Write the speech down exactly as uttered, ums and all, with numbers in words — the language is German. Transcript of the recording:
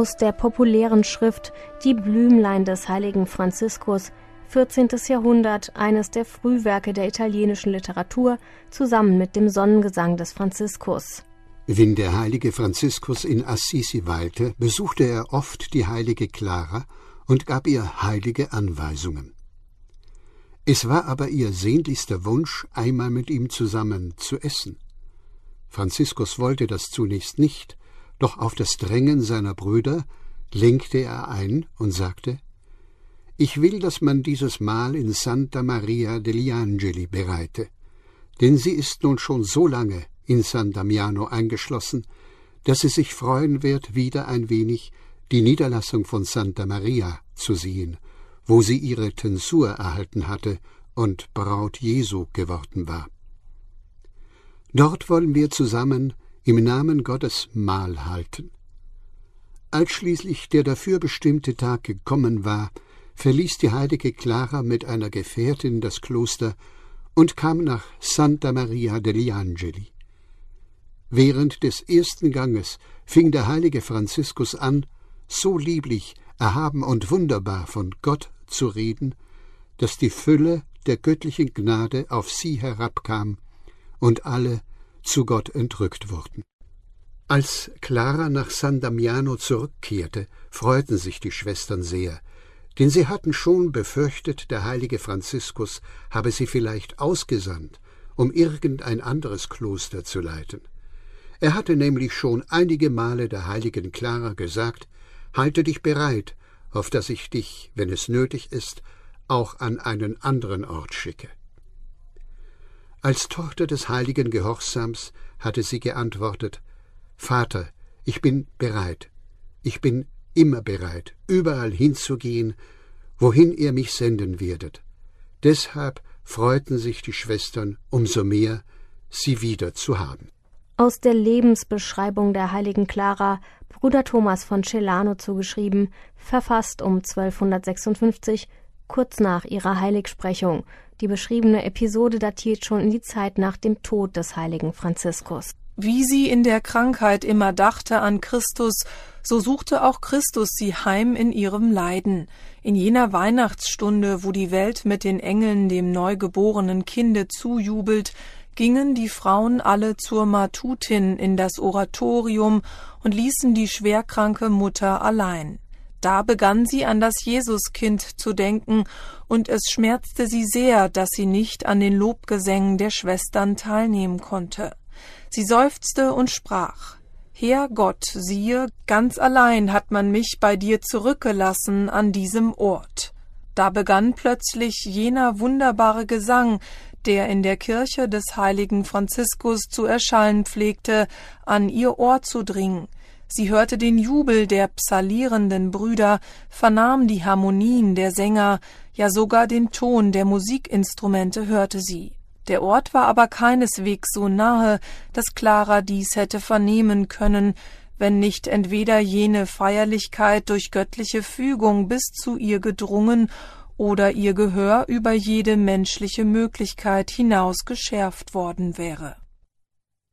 Aus der populären Schrift Die Blümlein des heiligen Franziskus, vierzehntes Jahrhundert, eines der Frühwerke der italienischen Literatur, zusammen mit dem Sonnengesang des Franziskus. Wenn der heilige Franziskus in Assisi weilte, besuchte er oft die heilige Clara und gab ihr heilige Anweisungen. Es war aber ihr sehnlichster Wunsch, einmal mit ihm zusammen zu essen. Franziskus wollte das zunächst nicht, doch auf das Drängen seiner Brüder lenkte er ein und sagte: »Ich will, dass man dieses Mahl in Santa Maria degli Angeli bereite, denn sie ist nun schon so lange in San Damiano eingeschlossen, dass sie sich freuen wird, wieder ein wenig die Niederlassung von Santa Maria zu sehen, wo sie ihre Tensur erhalten hatte und Braut Jesu geworden war. Dort wollen wir zusammen im Namen Gottes Mahl halten.« Als schließlich der dafür bestimmte Tag gekommen war, verließ die heilige Clara mit einer Gefährtin das Kloster und kam nach Santa Maria degli Angeli. Während des ersten Ganges fing der heilige Franziskus an, so lieblich, erhaben und wunderbar von Gott zu reden, dass die Fülle der göttlichen Gnade auf sie herabkam und alle zu Gott entrückt wurden. Als Clara nach San Damiano zurückkehrte, freuten sich die Schwestern sehr, denn sie hatten schon befürchtet, der heilige Franziskus habe sie vielleicht ausgesandt, um irgendein anderes Kloster zu leiten. Er hatte nämlich schon einige Male der heiligen Clara gesagt: »Halte dich bereit, auf dass ich dich, wenn es nötig ist, auch an einen anderen Ort schicke.« Als Tochter des heiligen Gehorsams hatte sie geantwortet: »Vater, ich bin bereit, ich bin immer bereit, überall hinzugehen, wohin ihr mich senden werdet.« Deshalb freuten sich die Schwestern umso mehr, sie wieder zu haben. Aus der Lebensbeschreibung der heiligen Clara, Bruder Thomas von Celano zugeschrieben, verfasst um zwölfhundertsechsundfünfzig, kurz nach ihrer Heiligsprechung. Die beschriebene Episode datiert schon in die Zeit nach dem Tod des heiligen Franziskus. Wie sie in der Krankheit immer dachte an Christus, so suchte auch Christus sie heim in ihrem Leiden. In jener Weihnachtsstunde, wo die Welt mit den Engeln dem neugeborenen Kinde zujubelt, gingen die Frauen alle zur Matutin in das Oratorium und ließen die schwerkranke Mutter allein. Da begann sie an das Jesuskind zu denken, und es schmerzte sie sehr, dass sie nicht an den Lobgesängen der Schwestern teilnehmen konnte. Sie seufzte und sprach: »Herr Gott, siehe, ganz allein hat man mich bei dir zurückgelassen an diesem Ort.« Da begann plötzlich jener wunderbare Gesang, der in der Kirche des heiligen Franziskus zu erschallen pflegte, an ihr Ohr zu dringen. Sie hörte den Jubel der psallierenden Brüder, vernahm die Harmonien der Sänger, ja sogar den Ton der Musikinstrumente hörte sie. Der Ort war aber keineswegs so nahe, dass Clara dies hätte vernehmen können, wenn nicht entweder jene Feierlichkeit durch göttliche Fügung bis zu ihr gedrungen oder ihr Gehör über jede menschliche Möglichkeit hinaus geschärft worden wäre.